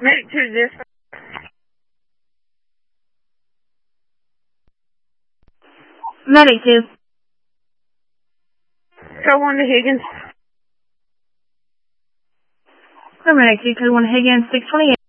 Medic 2 this. Medic 2. Code 1 to Higgins. Medic 2, code 1 Higgins, 628.